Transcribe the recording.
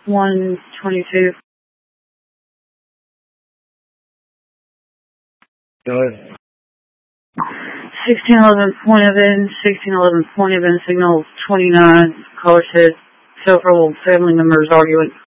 122. Go ahead. 1611 point of in, 1611 point of in, signal 29. Caller says several family members arguing.